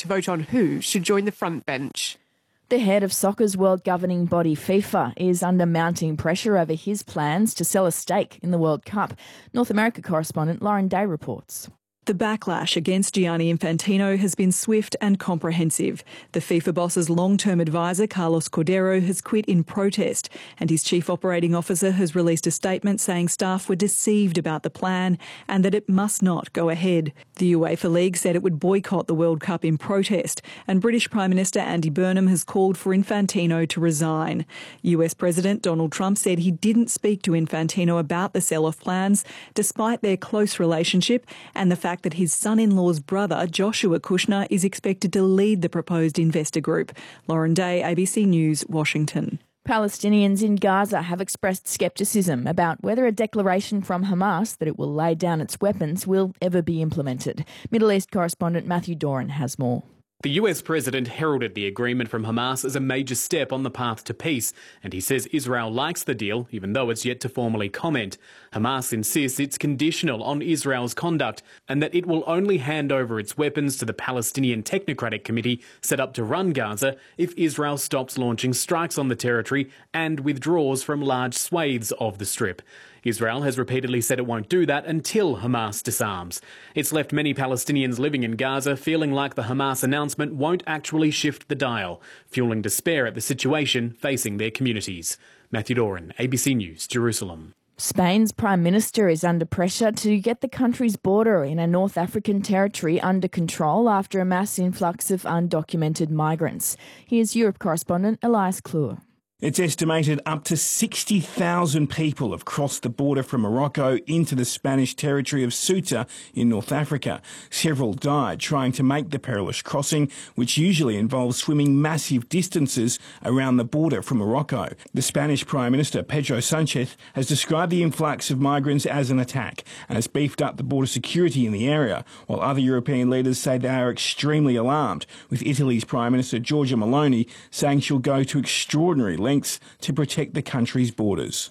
to vote on who should join the front bench. The head of soccer's world governing body FIFA is under mounting pressure over his plans to sell a stake in the World Cup. North America correspondent Lauren Day reports. The backlash against Gianni Infantino has been swift and comprehensive. The FIFA boss's long-term advisor, Carlos Cordero, has quit in protest, and his chief operating officer has released a statement saying staff were deceived about the plan and that it must not go ahead. The UEFA League said it would boycott the World Cup in protest, and British Prime Minister Andy Burnham has called for Infantino to resign. US President Donald Trump said he didn't speak to Infantino about the sell-off plans, despite their close relationship and the fact that his son-in-law's brother, Joshua Kushner, is expected to lead the proposed investor group. Lauren Day, ABC News, Washington. Palestinians in Gaza have expressed scepticism about whether a declaration from Hamas that it will lay down its weapons will ever be implemented. Middle East correspondent Matthew Doran has more. The US president heralded the agreement from Hamas as a major step on the path to peace, and he says Israel likes the deal, even though it's yet to formally comment. Hamas insists it's conditional on Israel's conduct and that it will only hand over its weapons to the Palestinian Technocratic Committee set up to run Gaza if Israel stops launching strikes on the territory and withdraws from large swathes of the Strip. Israel has repeatedly said it won't do that until Hamas disarms. It's left many Palestinians living in Gaza feeling like the Hamas announcement won't actually shift the dial, fueling despair at the situation facing their communities. Matthew Doran, ABC News, Jerusalem. Spain's Prime Minister is under pressure to get the country's border in a North African territory under control after a mass influx of undocumented migrants. Here's Europe correspondent Elias Kluwer. It's estimated up to 60,000 people have crossed the border from Morocco into the Spanish territory of Ceuta in North Africa. Several died trying to make the perilous crossing, which usually involves swimming massive distances around the border from Morocco. The Spanish Prime Minister, Pedro Sanchez, has described the influx of migrants as an attack and has beefed up the border security in the area, while other European leaders say they are extremely alarmed, with Italy's Prime Minister, Giorgia Meloni, saying she'll go to extraordinary lengths to protect the country's borders.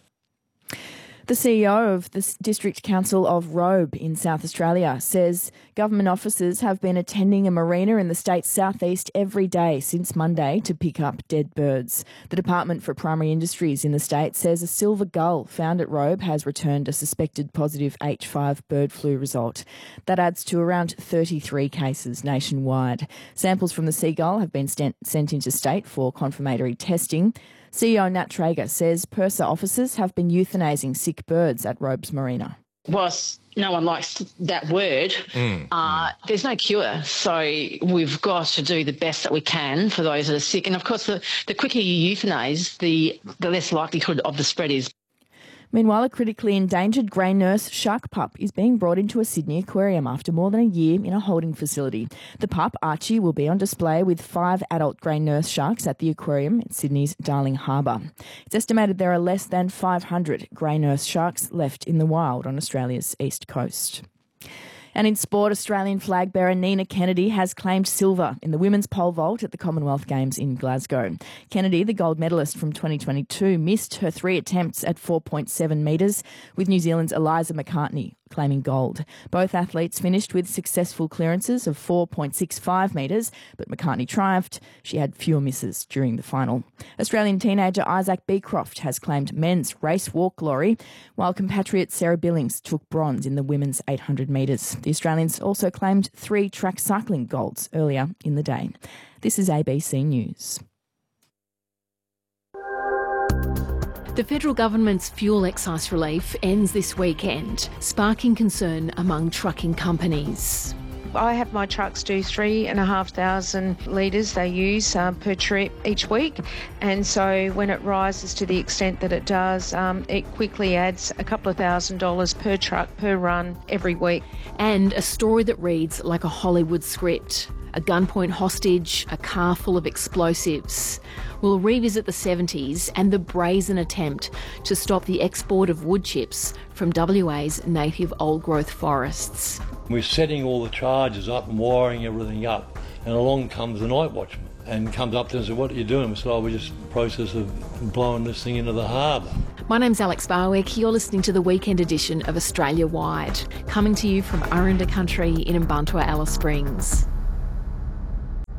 The CEO of the District Council of Robe in South Australia says government officers have been attending a marina in the state's southeast every day since Monday to pick up dead birds. The Department for Primary Industries in the state says a silver gull found at Robe has returned a suspected positive H5 bird flu result. That adds to around 33 cases nationwide. Samples from the seagull have been sent into state for confirmatory testing. CEO Nat Traeger says PIRSA officers have been euthanasing sick birds at Robe's Marina. Whilst no one likes that word, there's no cure. So we've got to do the best that we can for those that are sick. And, of course, the quicker you euthanase, the less likelihood of the spread is. Meanwhile, a critically endangered grey nurse shark pup is being brought into a Sydney aquarium after more than a year in a holding facility. The pup, Archie, will be on display with 5 adult grey nurse sharks at the aquarium in Sydney's Darling Harbour. It's estimated there are less than 500 grey nurse sharks left in the wild on Australia's east coast. And in sport, Australian flag bearer Nina Kennedy has claimed silver in the women's pole vault at the Commonwealth Games in Glasgow. Kennedy, the gold medalist from 2022, missed her 3 attempts at 4.7 metres, with New Zealand's Eliza McCartney claiming gold. Both athletes finished with successful clearances of 4.65 metres, but McCartney triumphed. She had fewer misses during the final. Australian teenager Isaac Beecroft has claimed men's race walk glory, while compatriot Sarah Billings took bronze in the women's 800 metres. The Australians also claimed 3 track cycling golds earlier in the day. This is ABC News. The federal government's fuel excise relief ends this weekend, sparking concern among trucking companies. I have my trucks do 3,500 litres they use per trip each week, and so when it rises to the extent that it does, it quickly adds a couple of $1,000 per truck per run every week. And a story that reads like a Hollywood script. A gunpoint hostage, a car full of explosives. We'll revisit the 70s and the brazen attempt to stop the export of wood chips from WA's native old-growth forests. We're setting all the charges up and wiring everything up, and along comes the night watchman and comes up to us and says, "What are you doing?" We said, "Oh, we're just in the process of blowing this thing into the harbour." My name's Alex Barwick. You're listening to the weekend edition of Australia Wide, coming to you from Aranda Country in Mbantua, Alice Springs.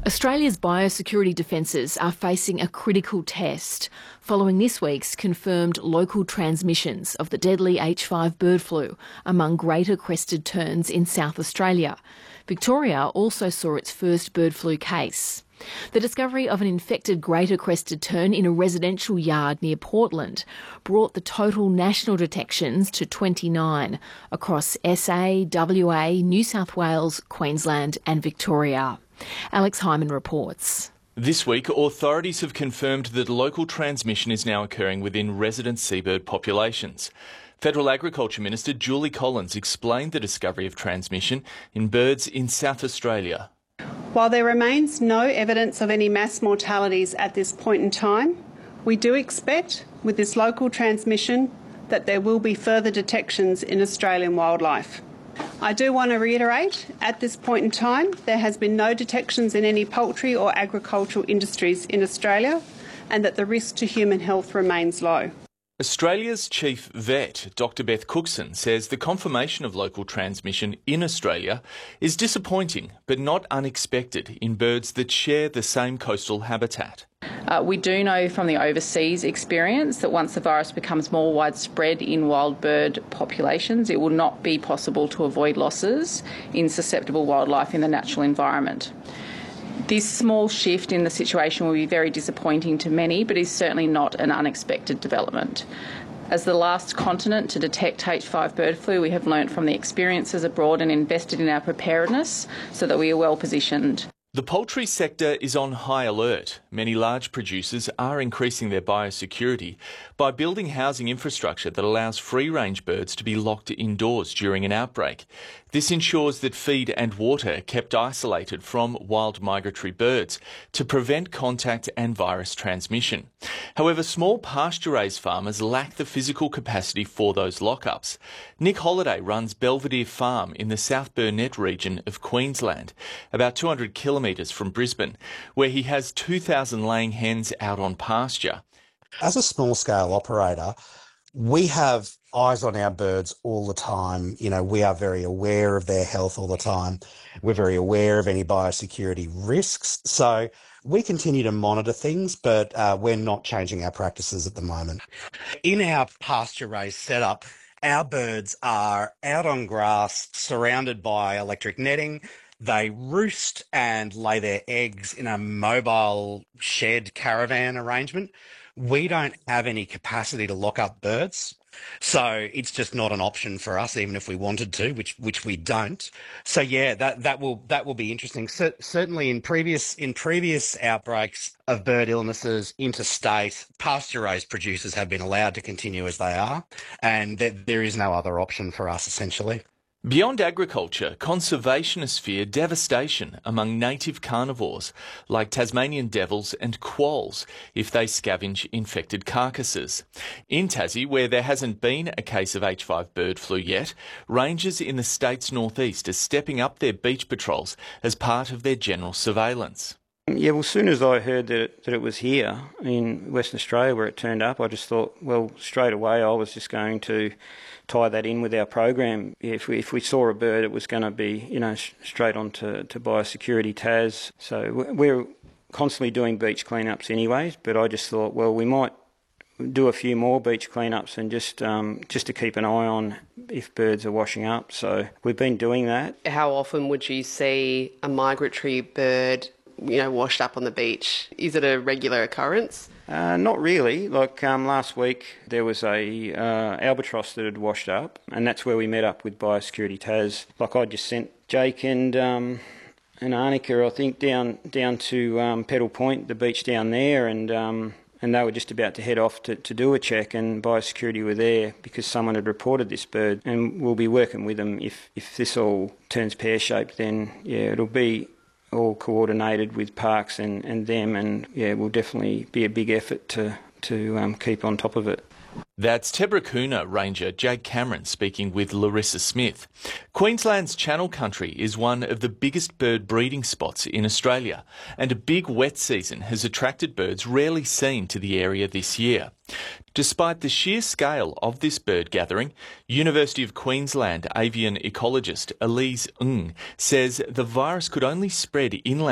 Australia's biosecurity defences are facing a critical test following this week's confirmed local transmissions of the deadly H5 bird flu among greater crested terns in South Australia. Victoria also saw its first bird flu case. The discovery of an infected greater crested tern in a residential yard near Portland brought the total national detections to 29 across SA, WA, New South Wales, Queensland and Victoria. Alex Hyman reports. This week, authorities have confirmed that local transmission is now occurring within resident seabird populations. Federal Agriculture Minister Julie Collins explained the discovery of transmission in birds in South Australia. While there remains no evidence of any mass mortalities at this point in time, we do expect, with this local transmission, that there will be further detections in Australian wildlife. I do want to reiterate, at this point in time, there has been no detections in any poultry or agricultural industries in Australia, and that the risk to human health remains low. Australia's chief vet, Dr Beth Cookson, says the confirmation of local transmission in Australia is disappointing but not unexpected in birds that share the same coastal habitat. We do know from the overseas experience that once the virus becomes more widespread in wild bird populations, it will not be possible to avoid losses in susceptible wildlife in the natural environment. This small shift in the situation will be very disappointing to many, but is certainly not an unexpected development. As the last continent to detect H5 bird flu, we have learnt from the experiences abroad and invested in our preparedness so that we are well positioned. The poultry sector is on high alert. Many large producers are increasing their biosecurity by building housing infrastructure that allows free-range birds to be locked indoors during an outbreak. This ensures that feed and water are kept isolated from wild migratory birds to prevent contact and virus transmission. However, small pasture-raised farmers lack the physical capacity for those lockups. Nick Holliday runs Belvedere Farm in the South Burnett region of Queensland, about 200 kilometres from Brisbane, where he has 2,000 laying hens out on pasture. As a small-scale operator, we have eyes on our birds all the time. You know, we are very aware of their health all the time. We're very aware of any biosecurity risks. So we continue to monitor things, but we're not changing our practices at the moment. In our pasture-raised setup, our birds are out on grass, surrounded by electric netting. They roost and lay their eggs in a mobile shed caravan arrangement. We don't have any capacity to lock up birds, so it's just not an option for us, even if we wanted to, which we don't. So yeah, that will be interesting. Certainly in previous outbreaks of bird illnesses interstate, pasture-raised producers have been allowed to continue as they are, and there is no other option for us essentially. Beyond agriculture, conservationists fear devastation among native carnivores like Tasmanian devils and quolls if they scavenge infected carcasses. In Tassie, where there hasn't been a case of H5 bird flu yet, rangers in the state's northeast are stepping up their beach patrols as part of their general surveillance. Yeah, well, as soon as I heard that it was here in Western Australia where it turned up, I just thought, well, straight away I was just going to tie that in with our program. If we saw a bird, it was going to be, straight on to biosecurity TAS. So we're constantly doing beach cleanups anyways, but I just thought, well, we might do a few more beach cleanups and just to keep an eye on if birds are washing up. So we've been doing that. How often would you see a migratory bird washed up on the beach? Is it a regular occurrence? Not really. Like last week, there was a albatross that had washed up, and that's where we met up with Biosecurity TAS. Like I just sent Jake and Arnica, I think, down to Pedal Point, the beach down there, and they were just about to head off to do a check, and Biosecurity were there because someone had reported this bird, and we'll be working with them. If this all turns pear-shaped, then yeah, it'll be all coordinated with parks and them, and yeah, will definitely be a big effort to keep on top of it. That's Tebrakuna Ranger Jake Cameron speaking with Larissa Smith. Queensland's Channel Country is one of the biggest bird breeding spots in Australia, and a big wet season has attracted birds rarely seen to the area this year. Despite the sheer scale of this bird gathering, University of Queensland avian ecologist Elise Ng says the virus could only spread inland